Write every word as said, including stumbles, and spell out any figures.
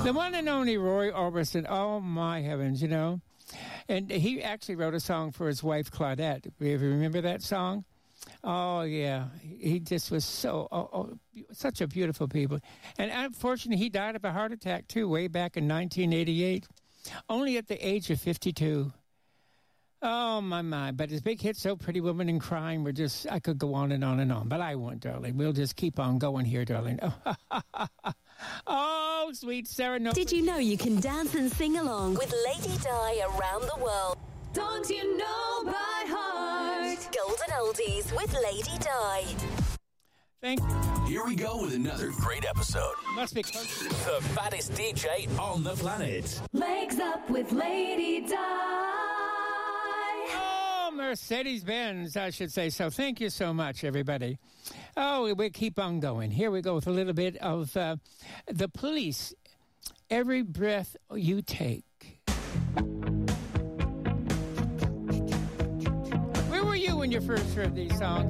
The one and only Roy Orbison. Oh, my heavens, you know. And he actually wrote a song for his wife, Claudette. You ever remember that song? Oh, yeah. He just was so, oh, oh, such a beautiful people. And unfortunately, he died of a heart attack, too, way back in nineteen eighty-eight. Only at the age of fifty-two. Oh, my, my. But his big hit, So Pretty Woman and Crying, were just, I could go on and on and on. But I won't, darling. We'll just keep on going here, darling. Oh, oh sweet Sarah. No. Did you know you can dance and sing along with Lady Di around the world? Songs you know by heart. Golden Oldies with Lady Di. Thank you. Here we go with another great episode. Must be close. The fattest D J on the planet. Legs Up with Lady Di. Oh, Mercedes-Benz, I should say. So thank you so much, everybody. Oh, we, we keep on going. Here we go with a little bit of uh, The Police. Every breath you take. Where were you when you first heard these songs?